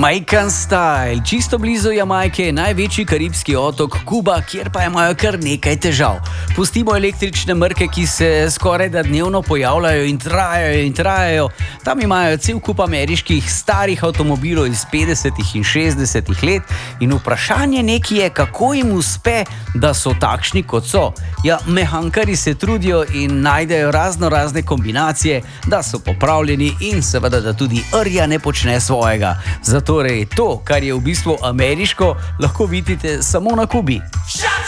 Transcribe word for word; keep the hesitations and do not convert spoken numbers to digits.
Jamaican style. Čisto blizu Jamajke je največji karibski otok Kuba, kjer pa imajo kar nekaj težav. Pustimo električne mrke, ki se skoraj da dnevno pojavljajo in trajajo in trajajo. Tam imajo cel kup ameriških starih avtomobilov iz petdesetih in šestdesetih let in vprašanje neki je, kako jim uspe, da so takšni, kot so. Ja, mehankari se trudijo in najdejo razno razne kombinacije, da so popravljeni in seveda, da tudi rja ne počne svojega. Zatorej to, kar je v bistvu ameriško, lahko vidite samo na Kubi.